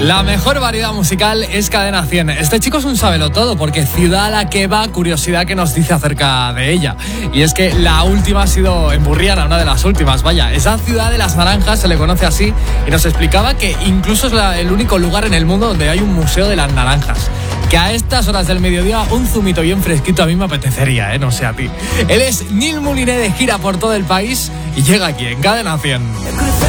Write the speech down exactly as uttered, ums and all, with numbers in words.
La mejor variedad musical es Cadena cien. Este chico es un sabelotodo porque ciudad a la que va, curiosidad que nos dice acerca de ella. Y es que la última ha sido en Burriana, una de las últimas, vaya. Esa ciudad de las naranjas se le conoce así y nos explicaba que incluso es la, el único lugar en el mundo donde hay un museo de las naranjas. Que a estas horas del mediodía un zumito bien fresquito a mí me apetecería, ¿eh? No sé a ti. Él es Nil Mouliné, de gira por todo el país y llega aquí en Cadena cien.